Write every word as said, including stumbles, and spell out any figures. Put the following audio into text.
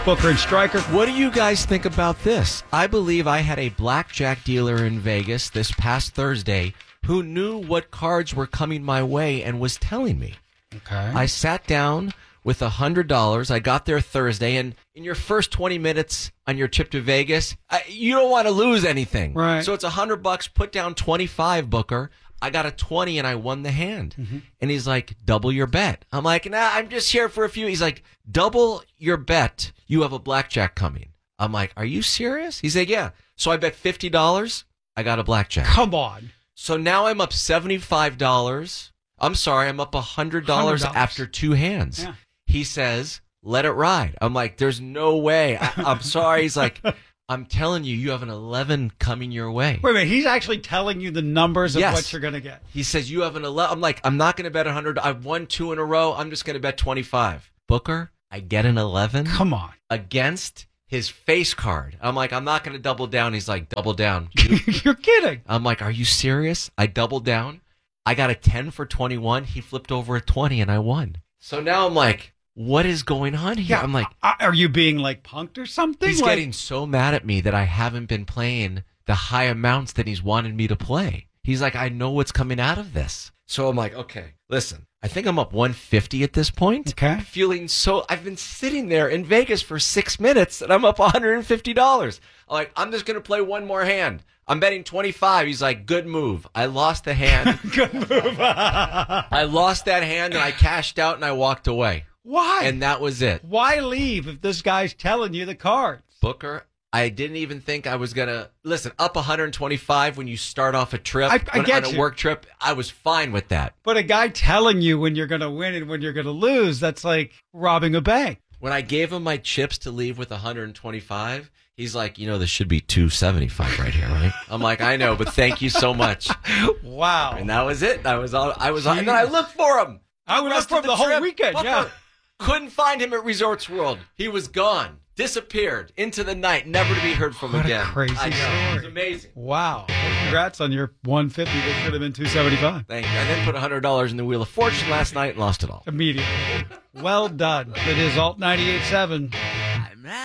Booker and Stryker. What do you guys think about this? I believe I had a blackjack dealer in Vegas this past Thursday who knew what cards were coming my way and was telling me. Okay. I sat down with one hundred dollars. I got there Thursday, and in your first twenty minutes on your trip to Vegas, I, you don't want to lose anything. Right. So it's one hundred bucks, put down twenty-five, Booker. I got a twenty and I won the hand. Mm-hmm. And he's like, double your bet. I'm like, nah, I'm just here for a few. He's like, double your bet. You have a blackjack coming. I'm like, are you serious? He's like, yeah. So I bet fifty dollars. I got a blackjack. Come on. So now I'm up seventy-five dollars. I'm sorry, I'm up one hundred dollars, one hundred dollars after two hands. Yeah. He says, let it ride. I'm like, there's no way. I, I'm sorry. He's like, I'm telling you, you have an eleven coming your way. Wait a minute. He's actually telling you the numbers of yes. what you're going to get. He says, you have an eleven. I'm like, I'm not going to bet one hundred. I've won two in a row. I'm just going to bet twenty-five. Booker, I get an eleven. Come on. Against his face card. I'm like, I'm not going to double down. He's like, double down. You're kidding. I'm like, are you serious? I doubled down. I got a ten for twenty-one. He flipped over a twenty and I won. So now I'm like, what is going on here? Yeah, I'm like, are you being like punked or something? He's like... getting so mad at me that I haven't been playing the high amounts that he's wanted me to play. He's like, I know what's coming out of this. So I'm like, okay, listen, I think I'm up one fifty at this point. Okay. Feeling so, I've been sitting there in Vegas for six minutes and I'm up one hundred fifty dollars. I'm like, I'm just going to play one more hand. I'm betting twenty-five. He's like, good move. I lost the hand. Good move. I lost that hand and I cashed out and I walked away. Why? And that was it. Why leave if this guy's telling you the cards? Booker, I didn't even think I was going to... Listen, up one hundred twenty-five when you start off a trip, I, I when, get on a you. work trip, I was fine with that. But a guy telling you when you're going to win and when you're going to lose, that's like robbing a bank. When I gave him my chips to leave with one hundred twenty-five, he's like, you know, this should be two seventy-five right here, right? I'm like, I know, but thank you so much. Wow. And that was it. I was all, I was, on, and then I looked for him. I would look for him the, the whole weekend, Booker. yeah. Couldn't find him at Resorts World. He was gone, disappeared into the night, never to be heard from what again. A crazy I know. story. It was amazing. Wow. Well, congrats on your one fifty. That should have been two seventy-five. Thank you. I then put one hundred dollars in the Wheel of Fortune last night and lost it all. Immediately. Well done. It is Alt ninety-eight point seven.